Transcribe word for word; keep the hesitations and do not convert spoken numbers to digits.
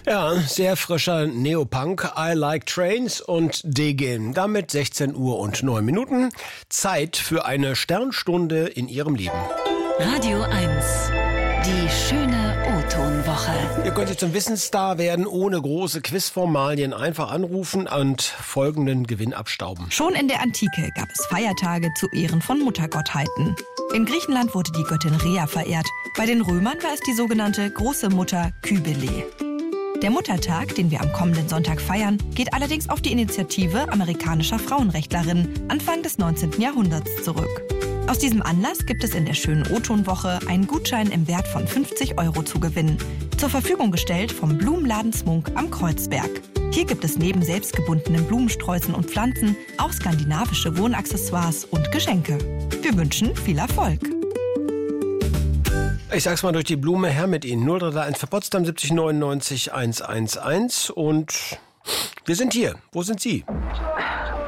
Ja, sehr frischer Neopunk, I Like Trains und Degen. Damit sechzehn Uhr und neun Minuten. Zeit für eine Sternstunde in Ihrem Leben. Radio eins. Die schöne O-Ton-Woche. Ihr könnt jetzt zum Wissensstar werden, ohne große Quizformalien. Einfach anrufen und folgenden Gewinn abstauben. Schon in der Antike gab es Feiertage zu Ehren von Muttergottheiten. In Griechenland wurde die Göttin Rhea verehrt. Bei den Römern war es die sogenannte Große Mutter Kybele. Der Muttertag, den wir am kommenden Sonntag feiern, geht allerdings auf die Initiative amerikanischer Frauenrechtlerinnen Anfang des neunzehnten Jahrhunderts zurück. Aus diesem Anlass gibt es in der schönen O-Ton-Woche einen Gutschein im Wert von fünfzig Euro zu gewinnen. Zur Verfügung gestellt vom Blumenladen Smunk am Kreuzberg. Hier gibt es neben selbstgebundenen Blumensträußen und Pflanzen auch skandinavische Wohnaccessoires und Geschenke. Wir wünschen viel Erfolg. Ich sag's mal durch die Blume, her mit Ihnen. null drei drei eins für Potsdam siebzig neunundneunzig eins eins eins und wir sind hier. Wo sind Sie?